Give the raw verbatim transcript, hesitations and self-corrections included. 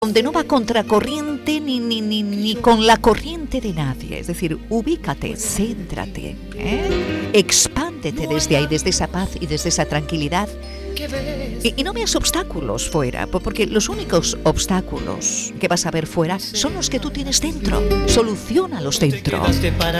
donde no va contracorriente ni, ni, ni, ni con la corriente de nadie. Es decir, ubícate, céntrate, ¿eh? Expándete desde ahí, desde esa paz y desde esa tranquilidad. Y, y no veas obstáculos fuera, porque los únicos obstáculos que vas a ver fuera son los que tú tienes dentro. Soluciónalos dentro.